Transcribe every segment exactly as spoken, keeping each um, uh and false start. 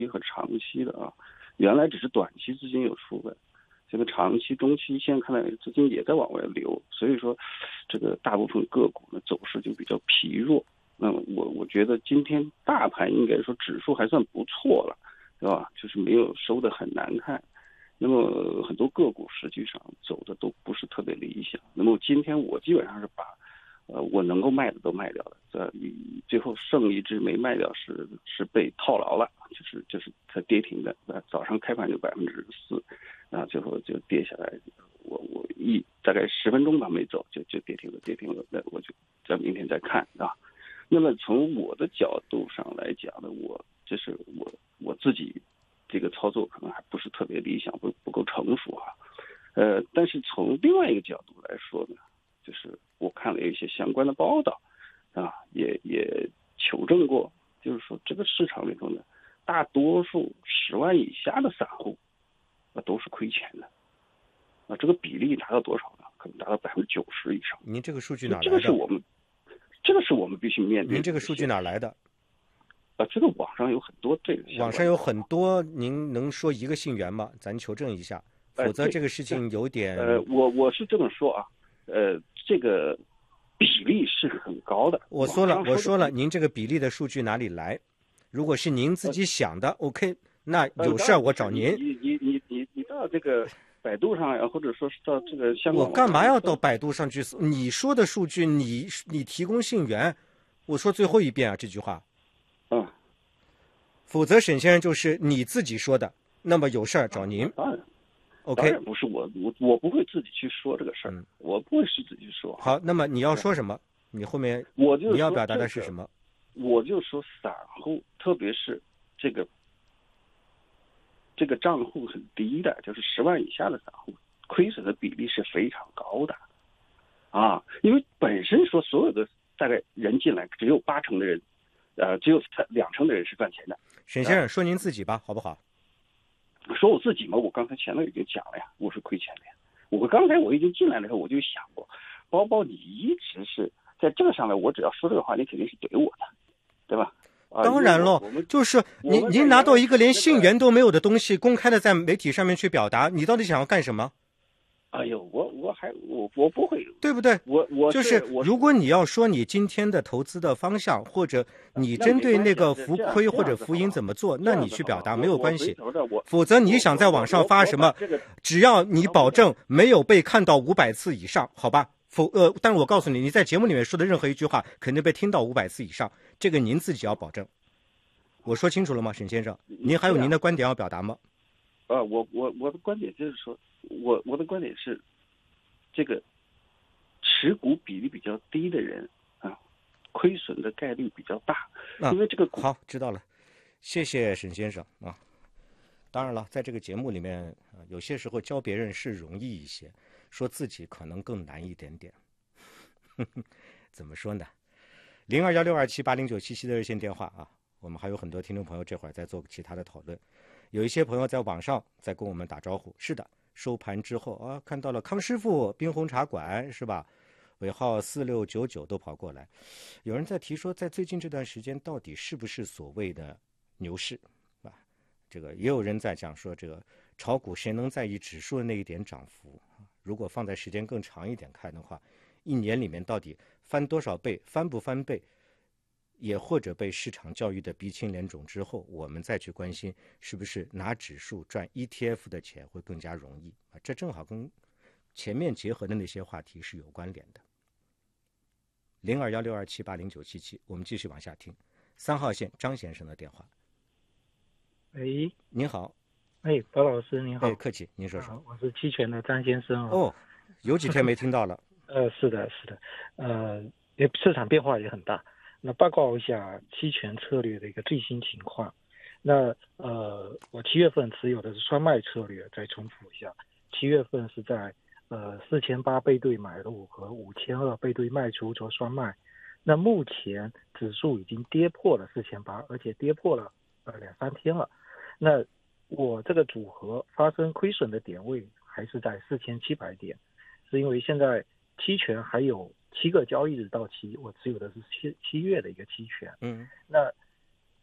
和长期的啊，原来只是短期资金有出来，这个长期、中期现在看来资金也在往外流，所以说这个大部分个股呢走势就比较疲弱。那么我我觉得今天大盘应该说指数还算不错了，是吧？就是没有收得很难看。那么很多个股实际上走的都不是特别理想。那么今天我基本上是把呃我能够卖的都卖掉了，这最后剩一只没卖掉是是被套牢了，就是就是它跌停的，早上开盘就百分之四，啊最后就跌下来，我我一大概十分钟吧没走就就跌停了跌停了，那我就在明天再看啊。那么从我的角度上来讲呢，我这是我我自己。这个操作可能还不是特别理想，不不够成熟啊，呃，但是从另外一个角度来说呢，就是我看了一些相关的报道，啊，也也求证过，就是说这个市场里头呢，大多数十万以下的散户，啊都是亏钱的，啊，这个比例达到多少呢？可能达到百分之九十以上。 您这个数据哪来的？ 这个是我们，这个是我们必须面对的。 您这个数据哪来的？ 啊，这个网上有很多这个， 网上有很多，您能说一个信源吗？咱求证一下，否则这个事情有点…… 呃，我我是这么说啊，呃，这个比例是很高的。 我说了，我说了，您这个比例的数据哪里来？如果是您自己想的、呃、，OK， 那有事儿我找您。 你你你你你到这个百度上呀，或者说是到这个香港， 我干嘛要到百度上去？你说的数据，你你提供信源，我说最后一遍啊，这句话。 嗯， 否则沈先生就是你自己说的，那么有事儿找您。 当然 ，OK， 当然不是我我我不会自己去说这个事儿、嗯，我不会是自己去说。 好，那么你要说什么？你后面我就、这个、 你要表达的是什么？ 我就说散户，特别是这个这个账户很低的，就是十万以下的散户，亏损的比例是非常高的，啊，因为本身说所有的大概人进来，只有八成的人。呃，只有两成的人是赚钱的。 沈先生，说您自己吧，好不好？ 说我自己嘛，我刚才前面已经讲了呀，我是亏钱的呀。我刚才我已经进来的时候，我就想过，包包你一直是在这个上面，我只要说这个话，你肯定是怼我的，对吧？ 啊、当然喽，就是您您拿到一个连信源都没有的东西，公开的在媒体上面去表达，你到底想要干什么？ 哎呦，我我还我我不会， 对不对？ 我我就是如果你要说你今天的投资的方向，或者你针对那个浮亏或者浮盈怎么做，那你去表达没有关系。否则你想在网上发什么，只要你保证没有被看到五百次以上，好吧？否呃，但是我告诉你，你在节目里面说的任何一句话，肯定被听到五百次以上，这个您自己要保证。我说清楚了吗，沈先生？您还有您的观点要表达吗？ 呃，我我我的观点就是说，我我的观点是，这个持股比例比较低的人啊，亏损的概率比较大，因为这个股、 啊、好知道了，谢谢沈先生啊。当然了，在这个节目里面，啊、有些时候教别人是容易一些，说自己可能更难一点点。怎么说呢？零二幺六二七八零九七七的热线电话啊，我们还有很多听众朋友这会儿在做其他的讨论。有一些朋友在网上在跟我们打招呼，是的，收盘之后啊，看到了康师傅、冰红茶馆是吧？尾号四六九九都跑过来。有人在提说，在最近这段时间到底是不是所谓的牛市啊？这个也有人在讲说，这个炒股谁能在意指数的那一点涨幅？如果放在时间更长一点看的话，一年里面到底翻多少倍，翻不翻倍？也或者被市场教育的鼻青脸肿之后，我们再去关心是不是拿指数赚 E T F 的钱会更加容易啊？这正好跟前面结合的那些话题是有关联的。零二幺六二七八零九七七，我们继续往下听。三号线张先生的电话。 喂， 您好。 哎，包老师您好。 哎，客气，您说说。 啊、我是期权的张先生哦。哦，有几天没听到了。 呃，是的，是的，呃，也市场变化也很大。那报告一下期权策略的一个最新情况。那呃，我七月份持有的是双卖策略，再重复一下，七月份是在呃四千八背对买入和五千二背对卖出做双卖。那目前指数已经跌破了四千八，而且跌破了呃两三天了。那我这个组合发生亏损的点位还是在四千七百点，是因为现在期权还有七个交易日到期，我持有的是七七月的一个期权。 嗯， 那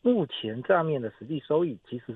目前账面的实际收益其实